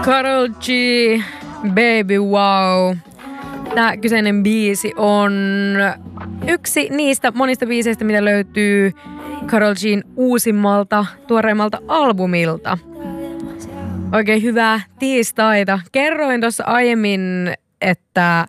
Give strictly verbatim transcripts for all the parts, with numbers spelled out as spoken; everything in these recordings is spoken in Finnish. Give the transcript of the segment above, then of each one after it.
Karol G, Baby Wow. Tämä kyseinen biisi on yksi niistä monista biiseistä, mitä löytyy Karol G:n uusimmalta, tuoreimmalta albumilta. Oikein hyvää tiistaita. Kerroin tuossa aiemmin, että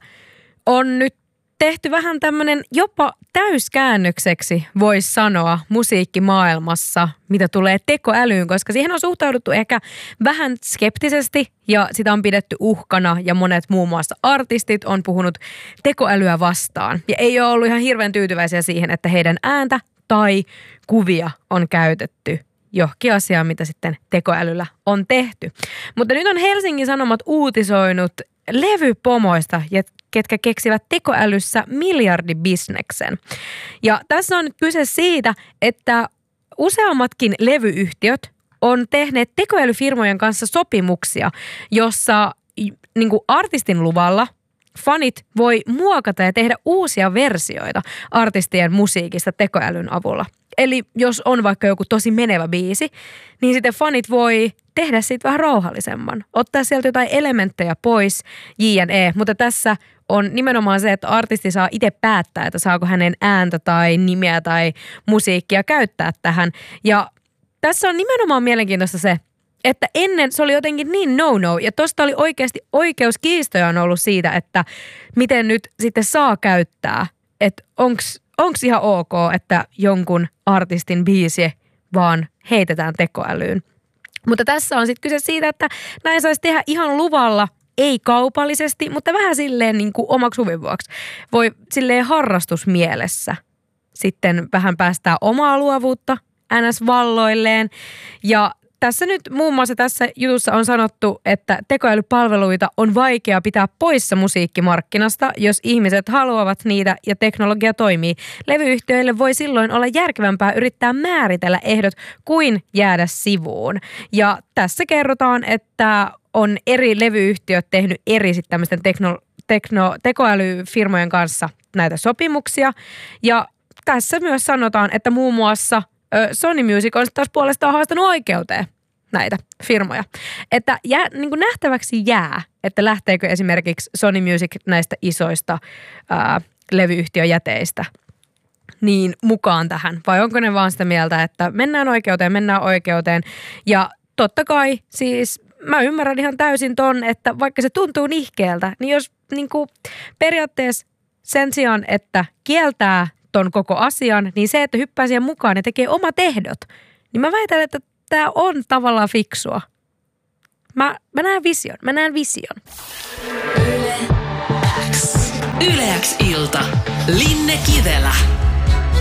on nyt tehty vähän tämmöinen jopa täyskäännökseksi, voisi sanoa, musiikkimaailmassa, mitä tulee tekoälyyn, koska siihen on suhtauduttu ehkä vähän skeptisesti ja sitä on pidetty uhkana ja monet muun muassa artistit on puhunut tekoälyä vastaan. Ja ei ole ollut ihan hirveän tyytyväisiä siihen, että heidän ääntä tai kuvia on käytetty johonkin asiaan, mitä sitten tekoälyllä on tehty. Mutta nyt on Helsingin Sanomat uutisoinut levypomoista, ketkä keksivät tekoälyssä miljardibisneksen. Ja tässä on nyt kyse siitä, että useammatkin levyyhtiöt on tehneet tekoälyfirmojen kanssa sopimuksia, jossa niin kuin artistin luvalla fanit voi muokata ja tehdä uusia versioita artistien musiikista tekoälyn avulla. Eli jos on vaikka joku tosi menevä biisi, niin sitten fanit voi tehdä siitä vähän rauhallisemman. Ottaa sieltä jotain elementtejä pois, jne. Mutta tässä on nimenomaan se, että artisti saa itse päättää, että saako hänen ääntä tai nimeä tai musiikkia käyttää tähän. Ja tässä on nimenomaan mielenkiintoista se, että ennen se oli jotenkin niin no-no, ja tosta oli oikeasti oikeuskiistoja on ollut siitä, että miten nyt sitten saa käyttää, että onks, onks ihan ok, että jonkun artistin biisi vaan heitetään tekoälyyn. Mutta tässä on sitten kyse siitä, että näin saisi tehdä ihan luvalla, ei kaupallisesti, mutta vähän silleen niin kuin omaksi huvin vuoksi. Voi silleen harrastusmielessä sitten vähän päästää omaa luovuutta ns. Valloilleen. Ja tässä nyt muun muassa tässä jutussa on sanottu, että tekoälypalveluita on vaikea pitää poissa musiikkimarkkinasta, jos ihmiset haluavat niitä ja teknologia toimii. Levyyhtiöille voi silloin olla järkevämpää yrittää määritellä ehdot kuin jäädä sivuun. Ja tässä kerrotaan, että on eri levyyhtiöt tehnyt eri sitten tämmöisten tekno, tekno, tekoälyfirmojen kanssa näitä sopimuksia. Ja tässä myös sanotaan, että muun muassa Sony Music on taas puolestaan haastanut oikeuteen näitä firmoja. Että jää, niin kuin nähtäväksi jää, että lähteekö esimerkiksi Sony Music näistä isoista ää, levyyhtiöjäteistä niin mukaan tähän. Vai onko ne vaan sitä mieltä, että mennään oikeuteen, mennään oikeuteen. Ja totta kai siis mä ymmärrän ihan täysin ton, että vaikka se tuntuu nihkeeltä, niin jos niin kuin periaatteessa sen sijaan, että kieltää ton koko asian, niin se, että hyppää siihen mukaan ja tekee omat ehdot, niin mä väitän, että tää on tavallaan fiksua. Mä, mä näen vision, mä näen vision. Yle X. Yle X ilta. Linne Kivelä.